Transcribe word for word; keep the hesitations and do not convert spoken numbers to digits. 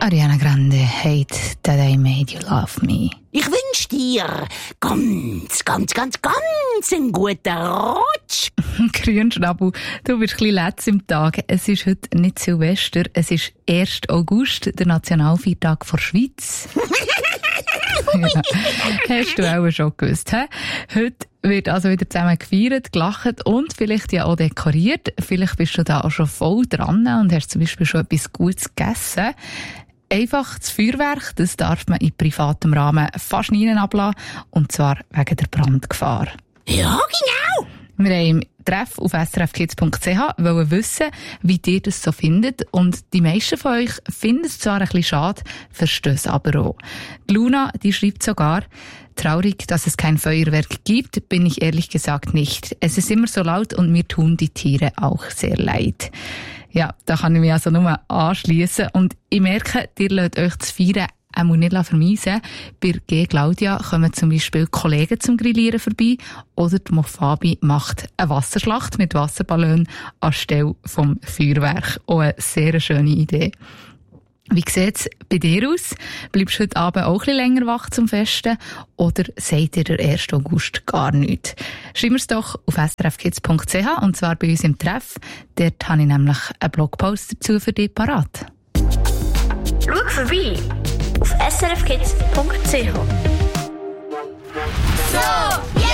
Ariana Grande, Hate That I Made You Love Me. Ich wünsche dir ganz, ganz, ganz, ganz einen guten Rutsch. Grünschnabel, du bist ein bisschen letzt im Tag. Es ist heute nicht Silvester, es ist erster August, der Nationalfeiertag der Schweiz. Ja, hast du auch schon gewusst. He? Heute wird also wieder zusammen gefeiert, gelacht und vielleicht ja auch dekoriert. Vielleicht bist du da auch schon voll dran und hast zum Beispiel schon etwas Gutes gegessen. Einfach das Feuerwerk, das darf man in privatem Rahmen fast nie ablassen, und zwar wegen der Brandgefahr. Ja, genau. Wir haben im Treff auf s r f kids punkt c h wollen wissen, wie ihr das so findet. Und die meisten von euch finden es zwar ein bisschen schade, verstehen es aber auch. Die Luna, die schreibt sogar: Traurig, dass es kein Feuerwerk gibt, bin ich ehrlich gesagt nicht. Es ist immer so laut und mir tun die Tiere auch sehr leid. Ja, da kann ich mich also nur anschliessen. Und ich merke, ihr lasst euch das Feiern auch nicht vermeisen. Bei G. Claudia kommen zum Beispiel Kollegen zum Grillieren vorbei oder die Mofabi macht eine Wasserschlacht mit Wasserballon anstelle vom Feuerwerk. Auch eine sehr schöne Idee. Wie sieht's bei dir aus? Bleibst du heute Abend auch ein bisschen länger wach zum Festen oder seid ihr der ersten August gar nichts? Schreib mir's doch auf s r f kids punkt c h und zwar bei uns im Treff. Dort habe ich nämlich einen Blogpost dazu für dich parat. Schau vorbei auf s r f kids punkt c h. So, jetzt